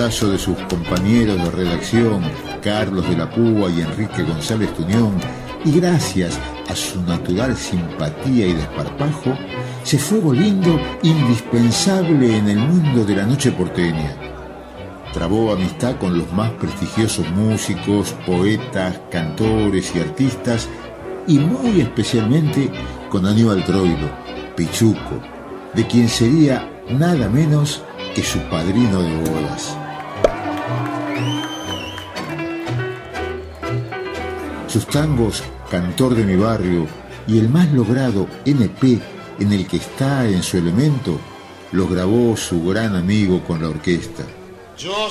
abrazo de sus compañeros de redacción, Carlos de la Púa y Enrique González Tuñón, y gracias a su natural simpatía y desparpajo, se fue volviendo indispensable en el mundo de la noche porteña. Trabó amistad con los más prestigiosos músicos, poetas, cantores y artistas, y muy especialmente con Aníbal Troilo, Pichuco, de quien sería nada menos que su padrino de bodas. Sus tangos Cantor de mi barrio y el más logrado NP en el que está en su elemento, los grabó su gran amigo con la orquesta.